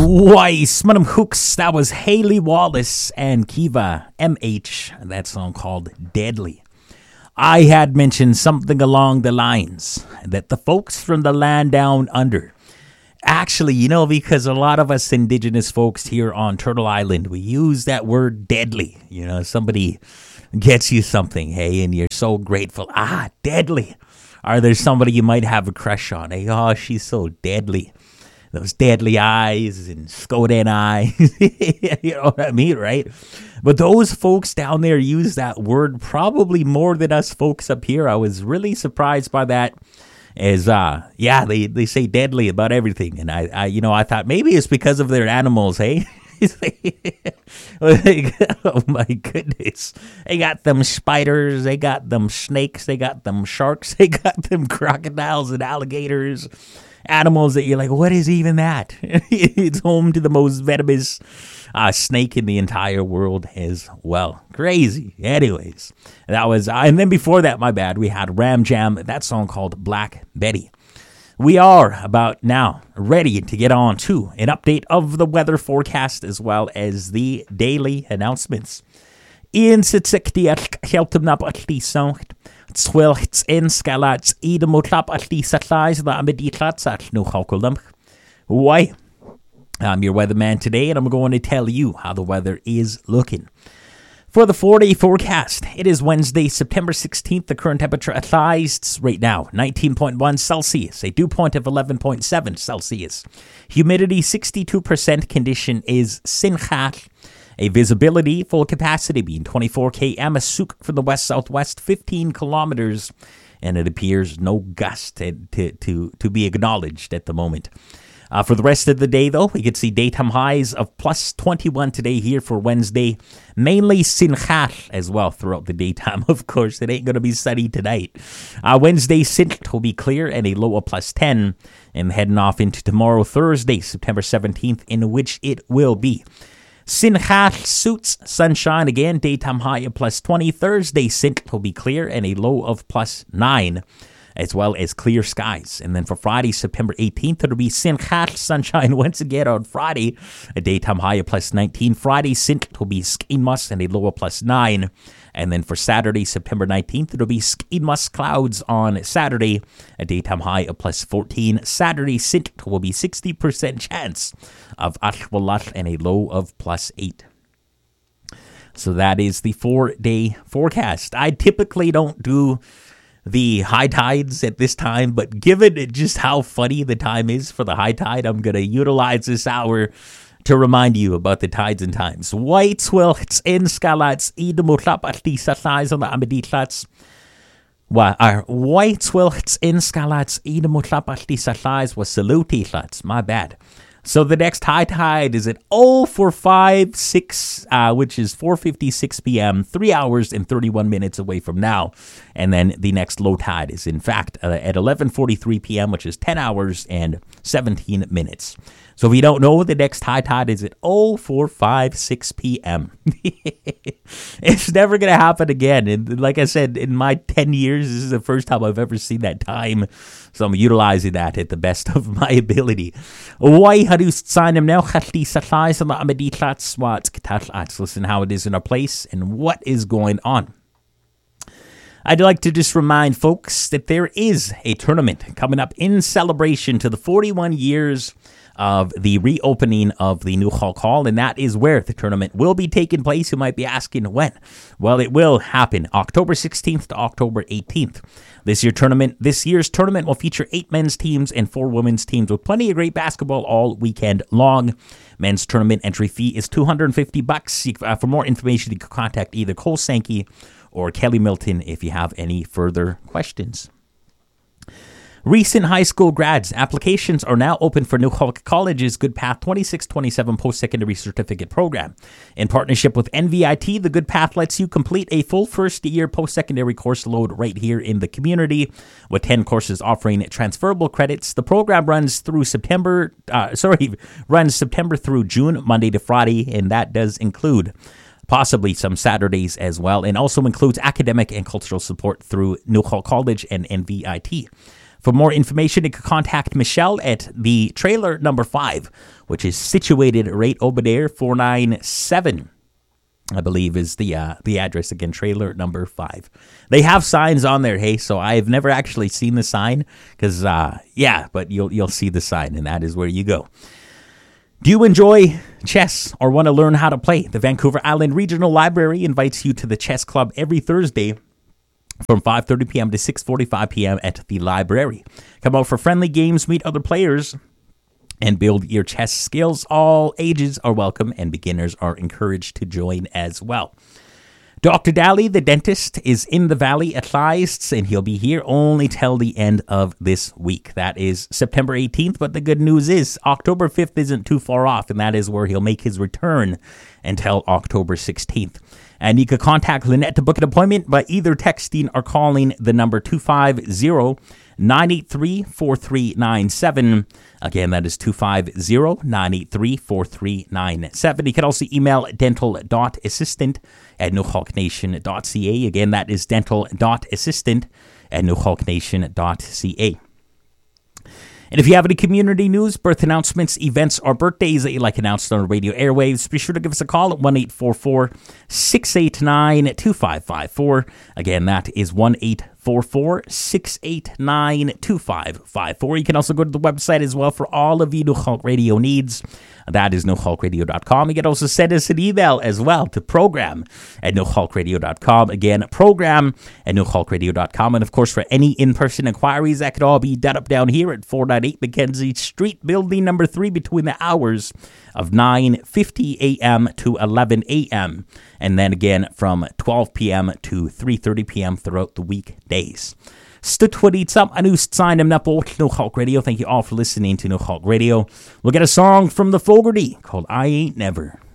Weiss, Madam Hooks, that was Haley Wallace and Kiva MH, and that song called Deadly. I had mentioned something along the lines that the folks from the land down under, actually, because a lot of us indigenous folks here on Turtle Island, we use that word deadly. Somebody gets you something, hey, and you're so grateful. Deadly. Or there's somebody you might have a crush on. Hey, oh, she's so deadly. Those deadly eyes and Skoden eyes. You know what I mean, right? But those folks down there use that word probably more than us folks up here. I was really surprised by that. As they say deadly about everything. And I thought maybe it's because of their animals, hey? Oh my goodness. They got them spiders, they got them snakes, they got them sharks, they got them crocodiles and alligators. Animals that you're like, what is even that? It's home to the most venomous snake in the entire world as well. Crazy. Anyways, that was, and then before that, my bad, we had Ram Jam, that song called Black Betty. We are about now ready to get on to an update of the weather forecast as well as the daily announcements. In Sitsiktiak, Heltumnap at least sound. Twelfts in Scalats, Edemotlap at least at lies, the Ameditlats at no Hokulum. Why? I'm your weatherman today, and I'm going to tell you how the weather is looking. For the 4-day forecast, it is Wednesday, September 16th. The current temperature at lies right now, 19.1 Celsius, a dew point of 11.7 Celsius. Humidity, 62%. Condition is Sinchach. A visibility, full capacity being 24 km, a souk from the west-southwest, 15 kilometers, and it appears no gust to be acknowledged at the moment. For the rest of the day, though, we could see daytime highs of plus 21 today here for Wednesday. Mainly Sinchach as well throughout the daytime. Of course, it ain't going to be sunny tonight. Wednesday, Sinch will be clear and a low of plus 10. And heading off into tomorrow, Thursday, September 17th, in which it will be Sinchach suits sunshine again, daytime high of plus 20. Thursday, Sinch will be clear and a low of plus 9. As well as clear skies. And then for Friday, September 18th, it'll be Sinchach sunshine once again on Friday. A daytime high of plus 19. Friday, Sinch will be Skinmus and a low of plus 9. And then for Saturday, September 19th, it'll be Skinmus clouds on Saturday. A daytime high of plus 14. Saturday, Sinch will be 60% chance of Ashwalat and a low of plus 8. So that is the 4-day forecast. I typically don't do the high tides at this time, but given just how funny the time is for the high tide, I'm going to utilize this hour to remind you about the tides and times. Whites will it's in Scalats, Edemotlap at least at lies on the Ameditlats. Whites will it's in Scalats, Edemotlap at least at lies was Salutitlats. My bad. So the next high tide is at 0456, which is 4:56 p.m., 3 hours and 31 minutes away from now. And then the next low tide is, in fact, at 11:43 p.m., which is 10 hours and 17 minutes. So if you don't know, the next high tide is at 0456 p.m. It's never going to happen again. And like I said, in my 10 years, this is the first time I've ever seen that time. So I'm utilizing that at the best of my ability. Why had you sign him now? Listen how it is in our place and what is going on. I'd like to just remind folks that there is a tournament coming up in celebration to the 41 years of the reopening of the New Hulk Hall, and that is where the tournament will be taking place. You might be asking when. Well, it will happen October 16th to October 18th. This year's tournament will feature 8 men's teams and 4 women's teams with plenty of great basketball all weekend long. Men's tournament entry fee is $250. For more information, you can contact either Cole Sankey or Kelly Milton if you have any further questions. Recent high school grads, applications are now open for New Hulk College's Good Path 2627 post-secondary certificate program. In partnership with NVIT, the Good Path lets you complete a full first-year post-secondary course load right here in the community, with 10 courses offering transferable credits. The program runs September through June, Monday to Friday, and that does include possibly some Saturdays as well, and also includes academic and cultural support through New Hulk College and NVIT. For more information, you can contact Michelle at the trailer number 5, which is situated right over there, 497. I believe is the address again, trailer number 5. They have signs on there, hey, so I've never actually seen the sign because, but you'll see the sign, and that is where you go. Do you enjoy chess or want to learn how to play? The Vancouver Island Regional Library invites you to the chess club every Thursday from 5:30 p.m. to 6:45 p.m. at the library. Come out for friendly games, meet other players, and build your chess skills. All ages are welcome, and beginners are encouraged to join as well. Dr. Daly, the dentist, is in the Valley at Kleist's, and he'll be here only till the end of this week. That is September 18th, but the good news is October 5th isn't too far off, and that is where he'll make his return until October 16th. And you could contact Lynette to book an appointment by either texting or calling the number 250-983-4397. Again, that is 250-983-4397. You can also email dental.assistant@nohawknation.ca. Again, that is dental.assistant@nohawknation.ca. And if you have any community news, birth announcements, events, or birthdays that you'd like announced on radio airwaves, be sure to give us a call at 1-844-689-2554. Again, that is 1-844-689-2554. You can also go to the website as well for all of your No Hulk Radio needs. That is nohulkradio.com. You can also send us an email as well to program@nohulkradio.com. Again, program@nohulkradio.com. And of course, for any in-person inquiries, that could all be done up down here at 498 Mackenzie Street, building number 3, between the hours of 9:50 a.m. to 11 a.m. And then again from 12 p.m. to 3:30 p.m. throughout the weekdays. Stutwaditsam anu sign am napo No Hulk Radio. Thank you all for listening to No Hulk Radio. We'll get a song from the Fogarty called I Ain't Never.